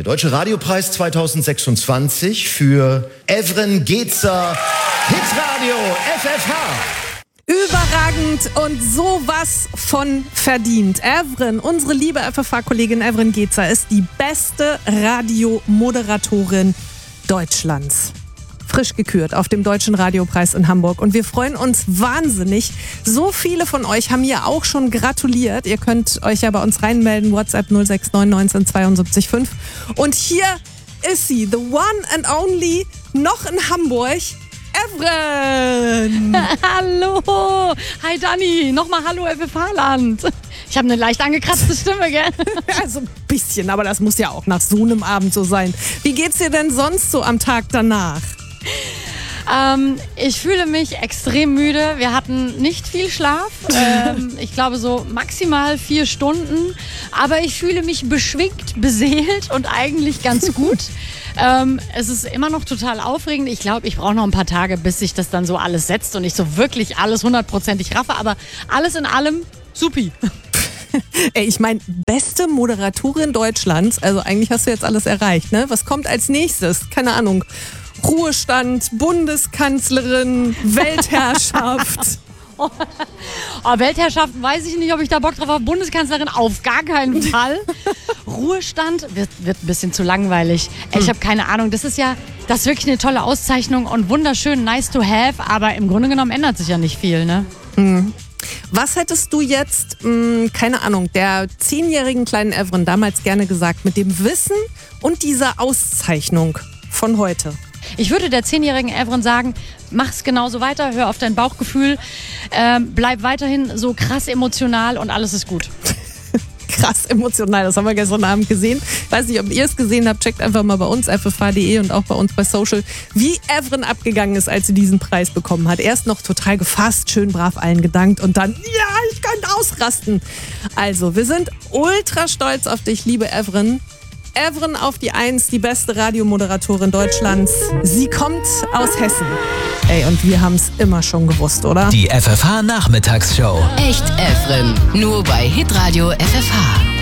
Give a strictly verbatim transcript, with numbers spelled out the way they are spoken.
Der Deutsche Radiopreis zweitausendsechsundzwanzig für Evren Gezer, Hitradio F F H. Überragend und sowas von verdient. Evren, unsere liebe F F H-Kollegin Evren Gezer, ist die beste Radiomoderatorin Deutschlands. Frisch gekürt auf dem Deutschen Radiopreis in Hamburg. Und wir freuen uns wahnsinnig. So viele von euch haben mir auch schon gratuliert. Ihr könnt euch ja bei uns reinmelden. WhatsApp null sechs neun neunzehn zweiundsiebzig fünf. Und hier ist sie, the one and only, noch in Hamburg, Evren! Hallo! Hi Dani! Nochmal Hallo F F H-Land! Ich habe eine leicht angekratzte Stimme, gell? Also ein bisschen, aber das muss ja auch nach so einem Abend so sein. Wie geht's dir denn sonst so am Tag danach? Ähm, ich fühle mich extrem müde. Wir hatten nicht viel Schlaf. Ähm, ich glaube so maximal vier Stunden. Aber ich fühle mich beschwingt, beseelt und eigentlich ganz gut. ähm, es ist immer noch total aufregend. Ich glaube, ich brauche noch ein paar Tage, bis sich das dann so alles setzt und ich so wirklich alles hundertprozentig raffe. Aber alles in allem supi. Ey, ich meine, beste Moderatorin Deutschlands. Also eigentlich hast du jetzt alles erreicht, ne? Was kommt als nächstes? Keine Ahnung. Ruhestand, Bundeskanzlerin, Weltherrschaft. oh, oh, Weltherrschaft, weiß ich nicht, ob ich da Bock drauf habe. Bundeskanzlerin, auf gar keinen Fall. Ruhestand wird, wird ein bisschen zu langweilig. Ey, ich habe keine Ahnung. Das ist ja, das ist wirklich eine tolle Auszeichnung und wunderschön, nice to have. Aber im Grunde genommen ändert sich ja nicht viel, ne? Mhm. Was hättest du jetzt, mh, keine Ahnung, der zehnjährigen kleinen Evren damals gerne gesagt, mit dem Wissen und dieser Auszeichnung von heute? Ich würde der zehnjährigen Evren sagen, mach's genauso weiter, hör auf dein Bauchgefühl, ähm, bleib weiterhin so krass emotional und alles ist gut. Krass emotional, das haben wir gestern Abend gesehen. Ich weiß nicht, ob ihr es gesehen habt, checkt einfach mal bei uns, f f h punkt d e und auch bei uns bei Social, wie Evren abgegangen ist, als sie diesen Preis bekommen hat. Erst noch total gefasst, schön brav allen gedankt und dann, ja, ich könnte ausrasten. Also, wir sind ultra stolz auf dich, liebe Evren. Evren auf die Eins, die beste Radiomoderatorin Deutschlands. Sie kommt aus Hessen. Ey, und wir haben es immer schon gewusst, oder? Die F F H-Nachmittagsshow. Echt Evren, nur bei Hitradio F F H.